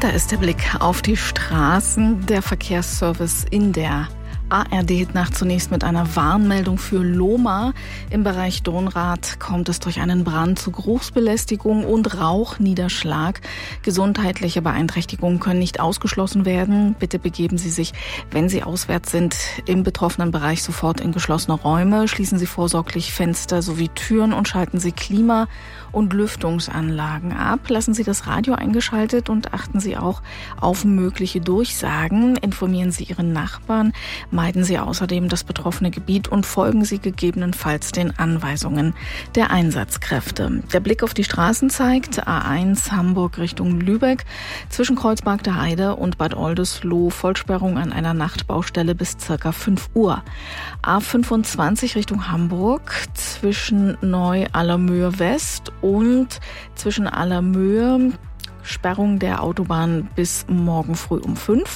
Und da ist der Blick auf die Straßen. Der Verkehrsservice in der ARD-Nacht zunächst mit einer Warnmeldung für Lohmar. Im Bereich Donrath kommt es durch einen Brand zu Geruchsbelästigung und Rauchniederschlag. Gesundheitliche Beeinträchtigungen können nicht ausgeschlossen werden. Bitte begeben Sie sich, wenn Sie auswärts sind, im betroffenen Bereich sofort in geschlossene Räume. Schließen Sie vorsorglich Fenster sowie Türen und schalten Sie Klima- und Lüftungsanlagen ab. Lassen Sie das Radio eingeschaltet und achten Sie auch auf mögliche Durchsagen. Informieren Sie Ihren Nachbarn. Meiden Sie außerdem das betroffene Gebiet und folgen Sie gegebenenfalls den Anweisungen der Einsatzkräfte. Der Blick auf die Straßen zeigt A1 Hamburg Richtung Lübeck zwischen Kreuzberg der Heide und Bad Oldesloe Vollsperrung an einer Nachtbaustelle bis ca. 5 Uhr. A25 Richtung Hamburg zwischen Neu-Allermöhe West und zwischen Allermöhe Sperrung der Autobahn bis morgen früh um 5.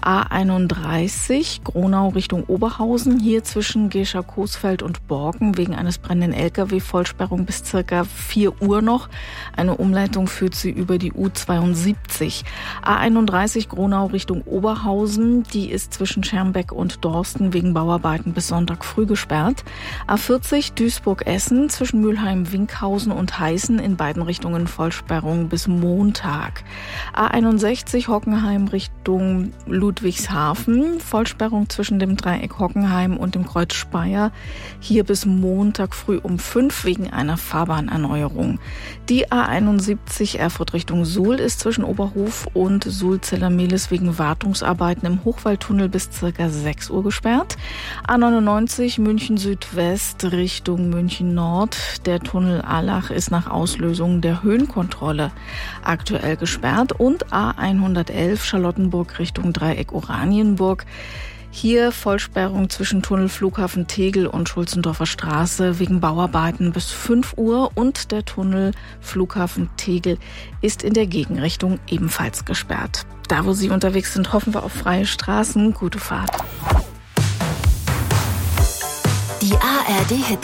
A31 Gronau Richtung Oberhausen, hier zwischen Gescher-Coesfeld und Borken wegen eines brennenden LKW Vollsperrung bis circa 4 Uhr noch. Eine Umleitung führt sie über die U72. A31 Gronau Richtung Oberhausen, die ist zwischen Schermbeck und Dorsten wegen Bauarbeiten bis Sonntag früh gesperrt. A40 Duisburg-Essen zwischen Mülheim-Winkhausen und Heißen in beiden Richtungen Vollsperrung bis Montag. A61 Hockenheim Richtung Ludwigshafen, Vollsperrung zwischen dem Dreieck Hockenheim und dem Kreuz Speyer, hier bis Montag früh um 5 wegen einer Fahrbahnerneuerung. Die A71 Erfurt Richtung Suhl ist zwischen Oberhof und Suhl-Zellermehlis wegen Wartungsarbeiten im Hochwaldtunnel bis ca. 6 Uhr gesperrt. A99 München Südwest Richtung München Nord, der Tunnel Allach ist nach Auslösung der Höhenkontrolle aktuell gesperrt und A111 Charlottenburg Richtung Dreieck Oranienburg. Hier Vollsperrung zwischen Tunnel Flughafen Tegel und Schulzendorfer Straße wegen Bauarbeiten bis 5 Uhr und der Tunnel Flughafen Tegel ist in der Gegenrichtung ebenfalls gesperrt. Da, wo Sie unterwegs sind, hoffen wir auf freie Straßen. Gute Fahrt. Die ARD Hit